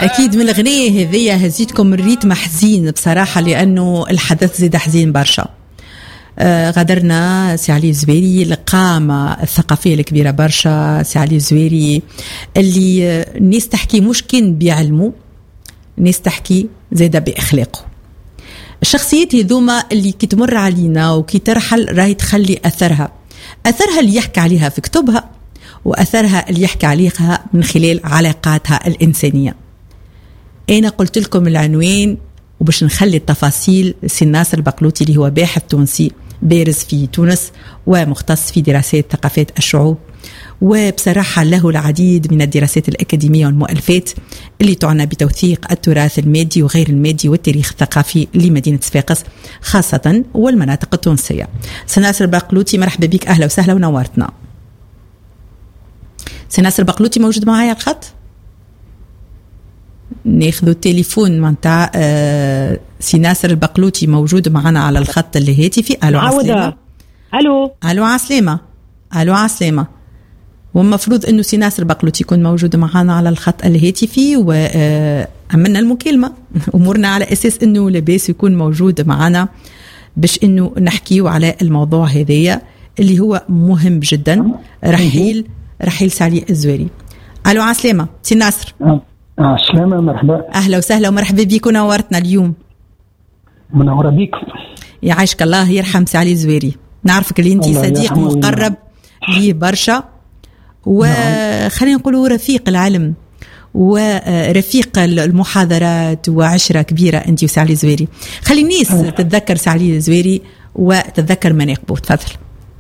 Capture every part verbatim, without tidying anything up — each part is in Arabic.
أكيد من الأغنية هذية هزيتكم الريتم حزين بصراحة، لأنه الحدث زيد حزين برشا. آه غادرنا سي علي الزويري، القامة الثقافية الكبيرة برشا، سي علي الزويري اللي الناس تحكي مش كان بعلمه، الناس تحكي زيدا بإخلاقه. الشخصيات هذوما اللي كي تمر علينا وكي ترحل راهي تخلي أثرها، أثرها اللي يحكي عليها في كتبها، وأثرها اللي يحكي عليها من خلال علاقاتها الإنسانية. أنا قلت لكم العنوان وباش نخلي التفاصيل. سي ناصر البقلوطي اللي هو باحث تونسي بارز في تونس ومختص في دراسات ثقافات الشعوب، وبصراحة له العديد من الدراسات الأكاديمية والمؤلفات اللي تعنى بتوثيق التراث المادي وغير المادي والتاريخ الثقافي لمدينة صفاقس خاصة والمناطق التونسية. سي ناصر البقلوطي مرحبا بك، أهلا وسهلا ونورتنا. سي ناصر البقلوطي موجود معايا على الخط؟ ناخذ التليفون معناتها. آه سي ناصر البقلوطي موجود معنا على الخط الهاتفي. الو عسلامة. الو الو عسلامة. الو عسلامة. والمفروض انه سي ناصر البقلوطي يكون موجود معنا على الخط الهاتفي، وعملنا المكالمة امورنا على اساس انه لاباس يكون موجود معنا باش انه نحكيو على الموضوع هذايا اللي هو مهم جدا، رحيل رحيل سي علي الزويري. الو عسلامة سي ناصر. اه سلامة، مرحبا. أهلا وسهلا ومرحبا بيك ونورتنا اليوم. منورة بيك. يعيشك الله، يرحم سي علي الزويري. نعرفك اللي انت صديق مقرب ليه برشا، وخلينا نقولوا رفيق العلم ورفيق المحاضرات وعشرة كبيرة انت وسي علي الزويري. خلي الناس تتذكر سي علي الزويري وتتذكر مناقبه. تفضل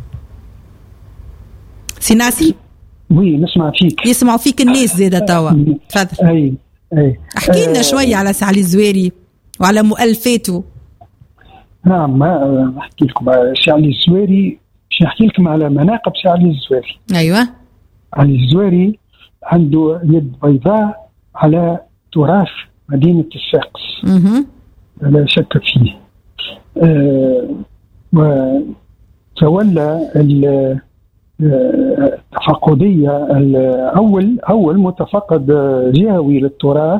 سي ناصر. وي نسمع فيك. يسمعوا فيك الناس زيادة توا. تفضل. اي اي احكي لنا شويه على سي علي الزويري وعلى مؤلفاته. نعم، ما احكي لكم سي علي الزويري، باش نحكي لكم على مناقب سي علي الزويري. ايوه. علي الزويري عنده يد بيضاء على تراث مدينه الصفاقس. اها لا شك فيه. أه وتولى التفقدية أول أول متفقد جهوي للتراث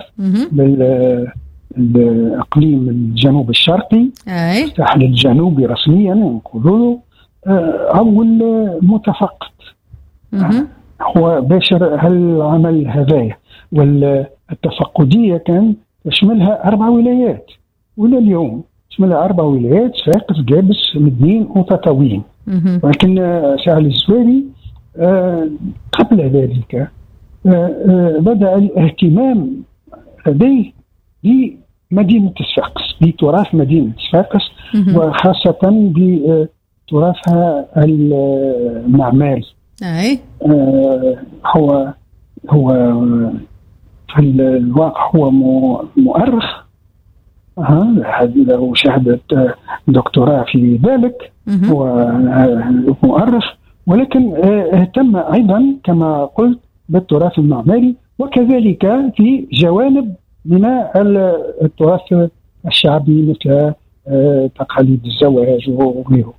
بالإقليم الجنوب الشرقي، الساحل الجنوبي رسميا نقولوا أول متفقد. هو باشر هالعمل هذايا، والتفقدية كان تشملها أربع ولايات، ولا اليوم تشملها أربع ولايات: صفاقس، جابس، مدين، وتطاوين. ولكن سي علي الزويري آه قبل ذلك آه آه بدأ الاهتمام لديه بمدينة صفاقس، بتراث مدينة صفاقس، وخاصة بتراثها المعماري. أي. آه هو هو في الواقع هو مؤرخ، هذا له شهادة دكتوراه في ذلك. هو مؤرخ، ولكن اهتم أيضا كما قلت بالتراث المعماري، وكذلك في جوانب من التراث الشعبي مثل تقاليد الزواج وغيره.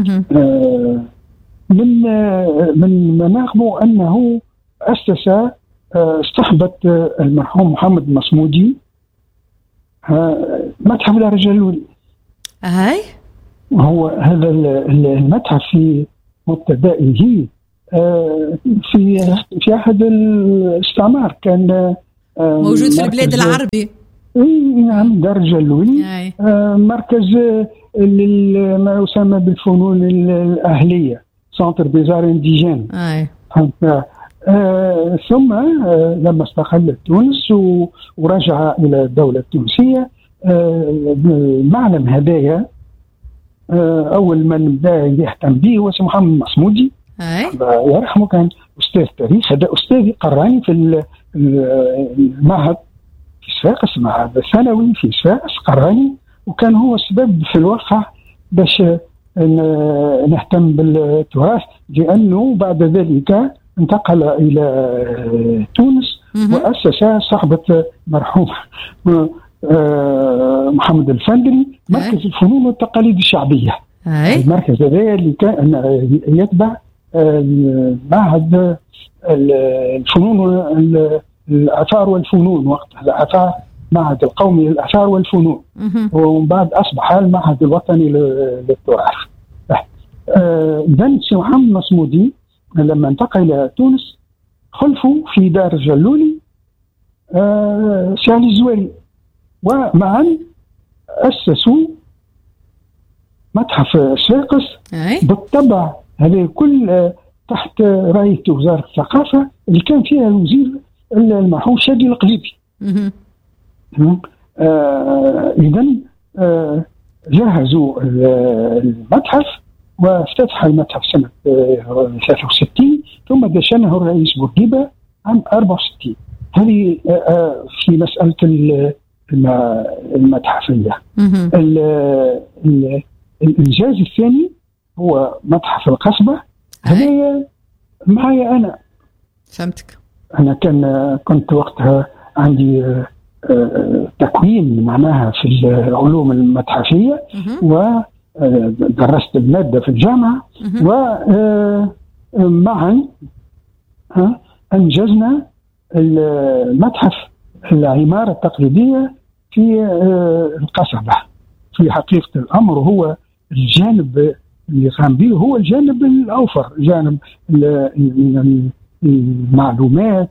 من من مناقبه أنه أسس صحبة المرحوم محمد المصمودي متحف الرجال. هاي هو هذا المتحف في مبتدئه في في أحد الاستعمار كان موجود في البلاد العربي. نعم، دار جلولي، مركز ما يسمى بالفنون الأهلية، سنتر ديزار انديجين. آه ثم آه لما استقلت تونس ورجع إلى الدولة التونسية، آه المعلم هدايا آه أول من بدأ يهتم به هو محمد المصمودي، الله يرحمه. كان أستاذ تاريخ، هذا أستاذي قراني في المعهد في صفاقس، المعهد الثانوي في صفاقس قراني، وكان هو السبب في الواقع باش نهتم بالتراث، لأنه بعد ذلك انتقل إلى تونس وأسس صحبة مرحوم محمد الفندري مركز الفنون والتقاليد الشعبية. المركز هذا اللي كان يتبع معهد الفنون الآثار والفنون، وقتها الآثار معهد القومي للآثار والفنون، ومن بعد أصبح المعهد الوطني للتراث. إذن سي محمد مصمودي لما انتقل إلى تونس خلفوا في دار الجلولي سي علي الزويري، ومعا أسسوا متحف الشاقس بالطبع هذا كل تحت راية وزارة الثقافة اللي كان فيها الوزير المرحوم شادي القليبي. آه إذن آه جهزوا المتحف وافتتح المتحف سنة ثلاثة وستين، ثم دشنه الرئيس بورقيبة عام أربعة وستين. هذه آه في مسألة المتحفية. الإنجاز الثاني هو متحف القصبة. هذا معي أنا. فهمتك. أنا كان كنت وقتها عندي تكوين معناها في العلوم المتحفية، ودرست المادة في الجامعة، ومعا أنجزنا المتحف العمارة التقليدية في القصبة. في حقيقة الأمر هو الجانب اللي قام به هو الجانب الأوفر، جانب المعلومات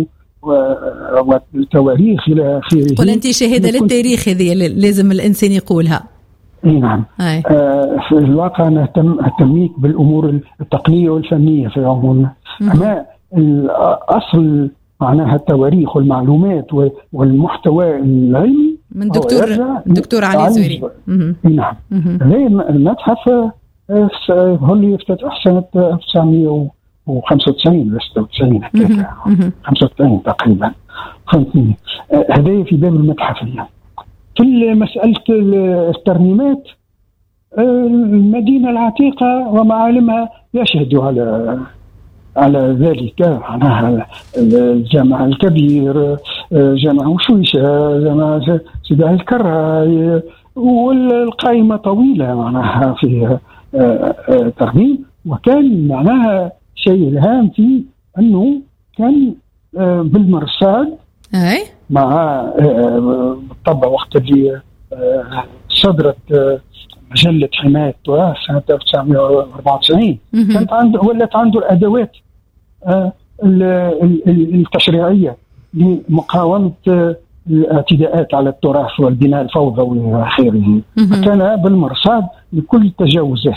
والتواريخ إلى آخره. قل أنت شهادة للتاريخ، هذه لازم الإنسان يقولها. اي نعم. آه في الواقع أنا أهتميت بالأمور التقنية والفنية في العموم، أما الأصل معناها التواريخ والمعلومات والمحتوى العلمي من دكتور دكتور علي الزويري. نعم. هذا المتحف هو اللي افتتح سنة ألف وتسعمائة وخمسة وتسعين ولا ستة وتسعين هكذا، خمسة وتسعين تقريبا. فهمتني؟ هذا في باب المتحفية. في مسألة الترميمات، المدينة العتيقة ومعالمها يشهدوا على على ذلك. معناها الجامع الكبير، جامع وشويشة، جامع سيدي الكرة، والقائمة طويلة معناها في ترميم. وكان معناها شيء الهام في أنه كان بالمرصاد مع بالطبع وقت اللي صدرت مجلة حماية التراث سنة ألف وتسعمائة وأربعة وتسعين كانت عنده ولت عنده الأدوات التشريعية لمقاومة الاعتداءات على التراث والبناء الفوضوي وآخره. كان بالمرصاد لكل التجاوزات.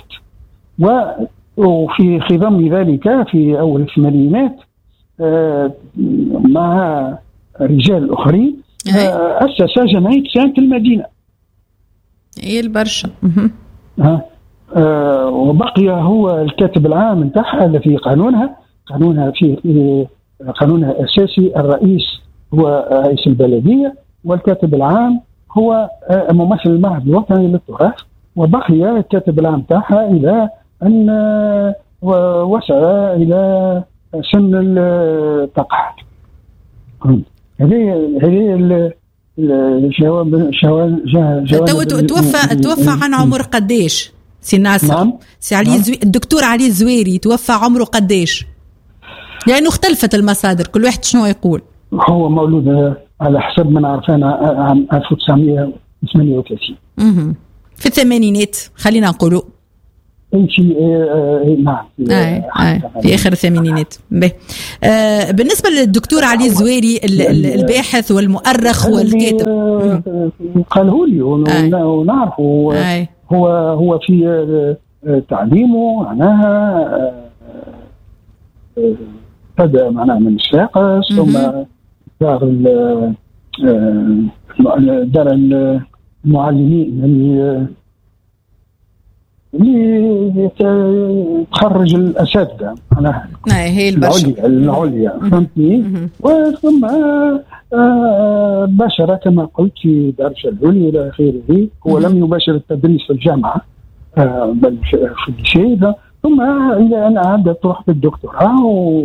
وفي خضم ذلك في أول الثمانينات مع رجال آخرين أسس جمعية صيانة المدينة. إيه البرشا. آه وبقي هو الكاتب العام نتاعها اللي في قانونها قانونها في قانونها الأساسي الرئيس هو رئيس البلدية، والكاتب العام هو آه ممثل المعهد الوطني للتراث. وبقي الكاتب العام نتاعها إلى أن آه وصل إلى سن التقاعد. هذه هذه الجواب جواب جواب توفى توفى عن عمر قديش سي ناصر؟ نعم. سي علي نعم. الزويري الدكتور علي الزويري توفى عمره قديش؟ لأنه يعني اختلفت المصادر، كل واحد شنو يقول. هو مولود على حسب ما نعرف أنا عام ألف وتسعمائة وثمانية وثلاثين في الثمانينات خلينا نقولوا. في آه نعم في, آه آه في آخر الثمانينات. آه بالنسبة للدكتور علي الزويري الباحث والمؤرخ والكاتب قاله لي ونعرفه. آه هو هو في تعليمه معناها بدأ معناها من الشاقس، ثم دار دار المعلمين اللي اللي تخرج الأساتذة معناها هي العليا العليا فهمتني. وثم باشر كما قلت في دار الجلولي إلى آخره. هو لم يباشر التدريس في الجامعة بل في الليسيه، ثم إلى أن عاد تروح بالدكتوراه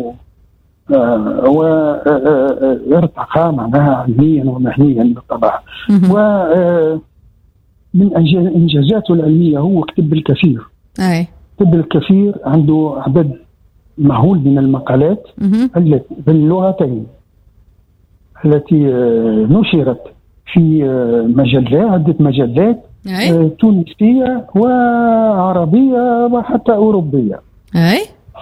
وارتقى معناها علميا ومهنيا بالطبع. ومن إنجازاته العلمية هو كتب بالكثير. أي. كتب بالكثير، عنده عدد مهول من المقالات التي باللغتين التي نشرت في مجلات عدة مجلات أي. تونسية وعربية وحتى أوروبية. أي.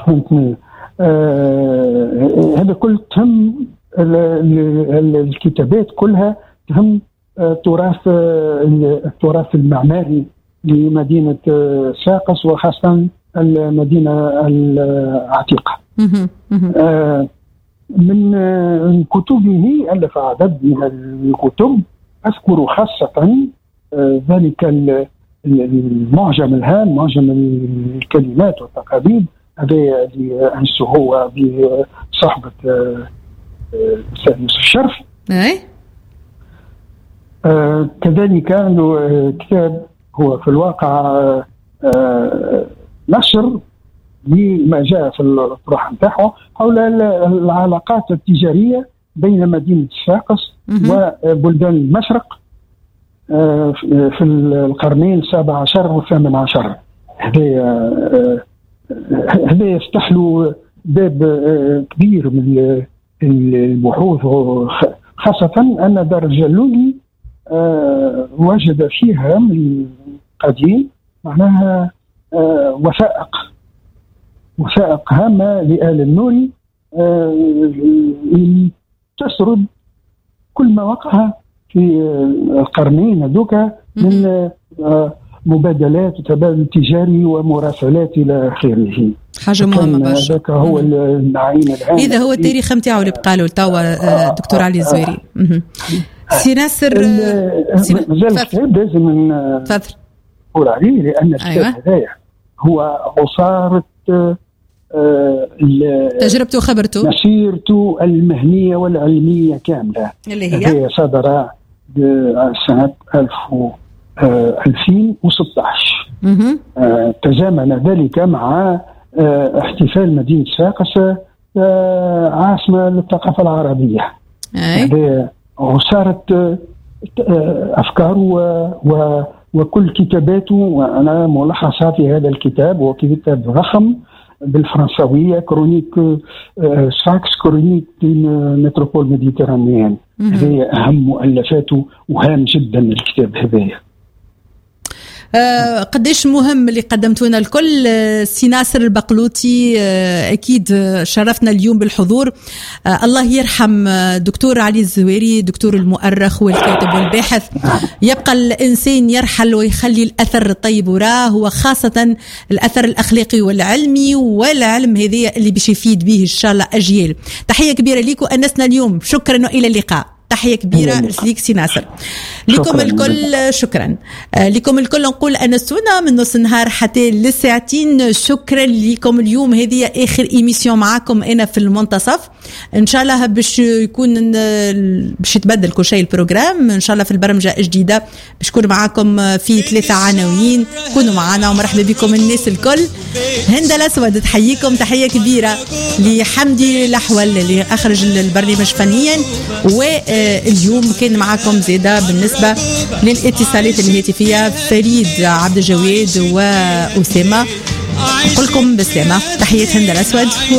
آه هذا كل تهم الكتابات كلها تهم التراث التراث المعماري لمدينة ساقس وخاصة المدينة العتيقة. آه من كتبه ألف عدد من الكتب، أذكر خاصة ذلك المعجم الهام، معجم الكلمات والتقاليد، هذا اللي أنسه هو بصحبة الأستاذ يوسف الشرف. آه كذلك عنده كتاب هو في الواقع آه نشر لما جاء في الأطروحة نتاعه حول العلاقات التجارية بين مدينة صفاقس وبلدان المشرق آه في القرنين السابع عشر والثامن عشر. هذا هذا يفتح له باب آه كبير من البحوث، خاصة أن دار الجلولي آه وجد فيها من قديم معناها آه وثائق وثائق هامة لآل النوري آه تسرد كل ما وقع في القرنين هذوك من آه مبادلات وتبادل تجاري ومراسلات إلى آخره. حاجة مهمة برشا. هذاك هو المعين العام. إذا هو التاريخ نتاعو اللي بقى له توا دكتور علي الزويري. سي ناصر مازال الكتاب لازم نقول عليه لأن الكتاب هذايا أيوة. هو عصارة تجربته وخبرته مسيرته المهنية والعلمية كاملة اللي هي صدر سنة ألف ألفين وستة عشر. آه تزامن ذلك مع آه احتفال مدينة صفاقس آه عاصمة للثقافة العربية. وصارت آه أفكاره و وكل كتاباته، وأنا ملخصها في هذا الكتاب، وكتاب ضخم بالفرنسوية، كرونيك آه ساكس كرونيك متروبول ميديترانيان. هذه أهم مؤلفاته وهام جدا الكتاب هذايا. آه قديش مهم اللي قدمتونا الكل. آه سي ناصر البقلوطي آه أكيد شرفنا اليوم بالحضور. آه الله يرحم دكتور علي الزويري، دكتور المؤرخ والكاتب والباحث. يبقى الإنسان يرحل ويخلي الأثر الطيب وراه، هو خاصة الأثر الأخلاقي والعلمي والعلم هذه اللي باش يفيد به إن شاء الله أجيال. تحية كبيرة ليكم أنسنا اليوم، شكرا وإلى اللقاء. تحية كبيرة ليك سي ناصر. لكم الكل شكرا. آه لكم الكل نقول أنستونا من نص النهار حتى للساعتين. شكرا لكم اليوم، هذه آخر إيميسيون معكم أنا في المنتصف. إن شاء الله باش يكون باش يتبدل كل شيء البروجرام إن شاء الله في البرمجة الجديدة، باش يكون معكم في ثلاثة عناوين. كونوا معنا ومرحبا بكم الناس الكل. هند الأسود تحييكم تحية كبيرة لحمدي الأحول اللي أخرج البرنامج فنيا، واليوم كان معكم زيادة بالنسبة للاتصالات الهاتفية فريد عبد الجواد وأسامة. نقول لكم بالسلامة. تحية هند الأسود.